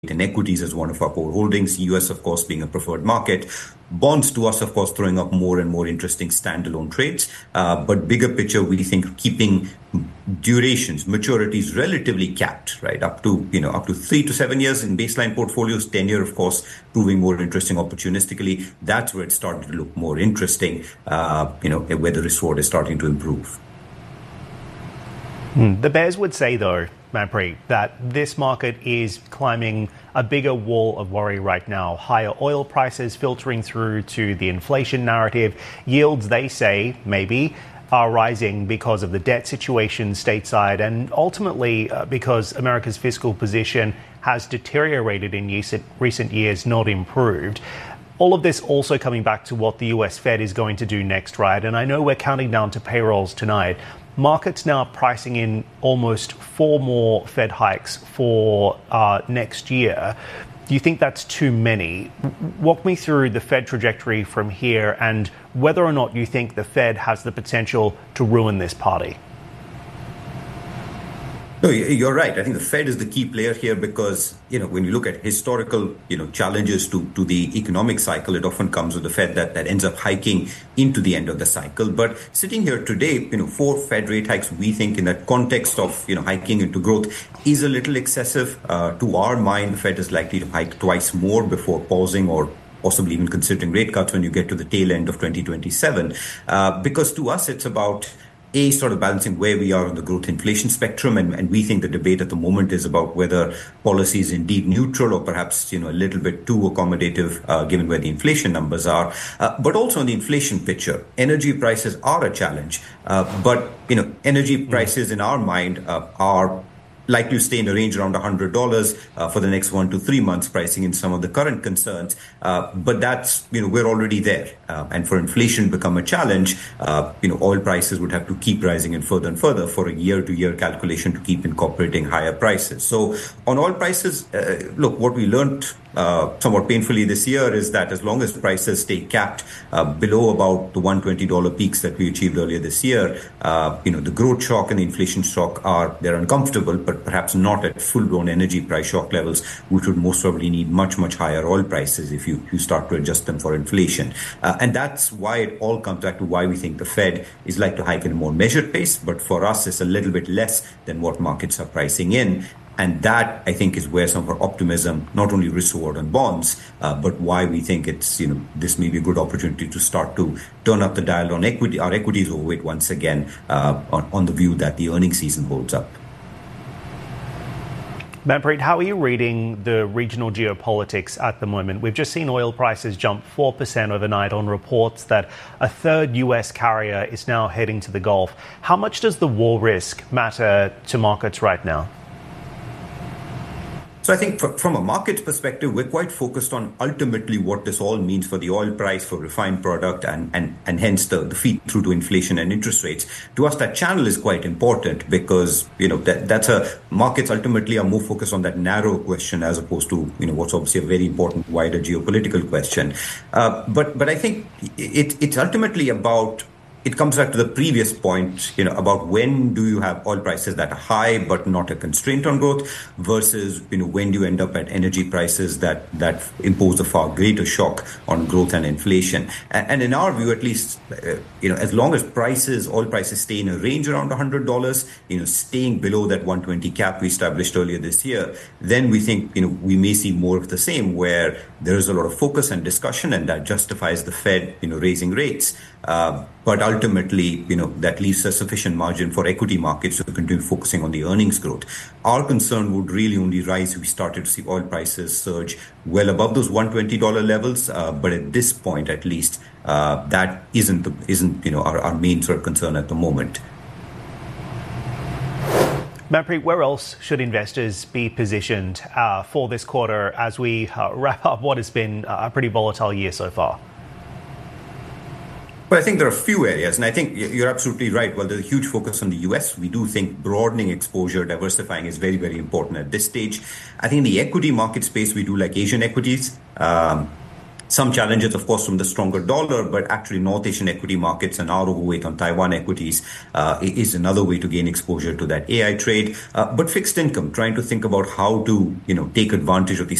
in equities as one of our core holdings, US, of course, being a preferred market. Bonds to us, of course, throwing up more and more interesting standalone trades. But bigger picture, we think keeping durations, maturities relatively capped, right? Up to 3 to 7 years in baseline portfolios, 10-year, of course, proving more interesting opportunistically. That's where it's starting to look more interesting, where the risk reward is starting to improve. The bears would say, though, Manpreet, that this market is climbing a bigger wall of worry right now. Higher oil prices filtering through to the inflation narrative. Yields, they say, maybe, are rising because of the debt situation stateside and ultimately because America's fiscal position has deteriorated in recent years, not improved. All of this also coming back to what the US Fed is going to do next, right? And I know we're counting down to payrolls tonight. Markets now pricing in almost 4 more Fed hikes for next year. Do you think that's too many? Walk me through the Fed trajectory from here and whether or not you think the Fed has the potential to ruin this party. No, you're right. I think the Fed is the key player here because, when you look at historical, challenges to the economic cycle, it often comes with the Fed that ends up hiking into the end of the cycle. But sitting here today, 4 Fed rate hikes, we think in that context of, hiking into growth is a little excessive. To our mind, the Fed is likely to hike twice more before pausing or possibly even considering rate cuts when you get to the tail end of 2027. Because to us, it's about sort of balancing where we are on the growth inflation spectrum. And we think the debate at the moment is about whether policy is indeed neutral or perhaps, a little bit too accommodative given where the inflation numbers are. But also on the inflation picture, energy prices are a challenge. But energy prices in our mind are likely to stay in a range around $100 for the next 1 to 3 months, pricing in some of the current concerns. But that's, we're already there. And for inflation to become a challenge, oil prices would have to keep rising and further for a year-to-year calculation to keep incorporating higher prices. So on oil prices, look, what we learned somewhat painfully this year is that as long as prices stay capped below about the $120 peaks that we achieved earlier this year, the growth shock and the inflation shock they're uncomfortable, but perhaps not at full-blown energy price shock levels, which would most probably need much, much higher oil prices if you start to adjust them for inflation. And that's why it all comes back to why we think the Fed is like to hike in a more measured pace. But for us, it's a little bit less than what markets are pricing in. And that, I think, is where some of our optimism, not only risk reward on bonds, but why we think it's, this may be a good opportunity to start to turn up the dial on equity. Our equities overweight once again on the view that the earnings season holds up. Manpreet, how are you reading the regional geopolitics at the moment? We've just seen oil prices jump 4% overnight on reports that a third US carrier is now heading to the Gulf. How much does the war risk matter to markets right now? So I think from a market perspective, we're quite focused on ultimately what this all means for the oil price, for refined product, and hence the feed through to inflation and interest rates. To us, that channel is quite important because, markets ultimately are more focused on that narrow question as opposed to, what's obviously a very important wider geopolitical question. But I think it's ultimately about, it comes back to the previous point, about when do you have oil prices that are high but not a constraint on growth versus, when do you end up at energy prices that impose a far greater shock on growth and inflation. And in our view, at least, as long as oil prices stay in a range around $100, staying below that 120 cap we established earlier this year, then we think, we may see more of the same where there is a lot of focus and discussion and that justifies the Fed, raising rates. But ultimately, that leaves a sufficient margin for equity markets to continue focusing on the earnings growth. Our concern would really only rise if we started to see oil prices surge well above those $120 levels. But at this point, at least, that isn't our main sort of concern at the moment. Manpreet, where else should investors be positioned for this quarter as we wrap up what has been a pretty volatile year so far? But I think there are a few areas, and I think you're absolutely right. Well, there's a huge focus on the US. We do think broadening exposure, diversifying is very, very important at this stage. I think in the equity market space, we do like Asian equities. Some challenges, of course, from the stronger dollar, but actually North Asian equity markets and our overweight on Taiwan equities is another way to gain exposure to that AI trade. But fixed income, trying to think about how to, take advantage of the